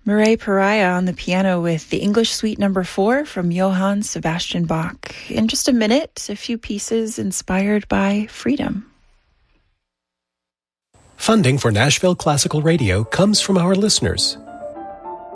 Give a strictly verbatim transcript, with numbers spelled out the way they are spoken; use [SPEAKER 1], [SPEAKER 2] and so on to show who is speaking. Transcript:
[SPEAKER 1] Mireille Pariah on the piano with the English Suite Number Four from Johann Sebastian Bach. In just a minute, a few pieces inspired by freedom.
[SPEAKER 2] Funding for Nashville Classical Radio comes from our listeners